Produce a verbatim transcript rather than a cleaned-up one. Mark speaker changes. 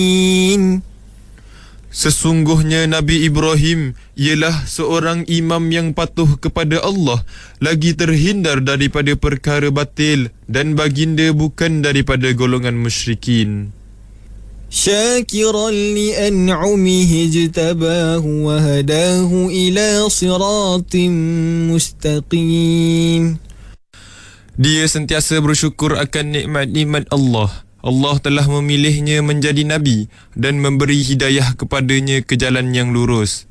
Speaker 1: Sesungguhnya Nabi Ibrahim ialah seorang imam yang patuh kepada Allah, lagi terhindar daripada perkara batil, dan baginda bukan daripada golongan musyrikin.
Speaker 2: شاكرا لأنعمه اجتباه وهداه إلى صراط مستقيم.
Speaker 1: Dia sentiasa bersyukur akan nikmat-nikmat Allah. Allah telah memilihnya menjadi Nabi dan memberi hidayah kepadanya ke jalan yang lurus.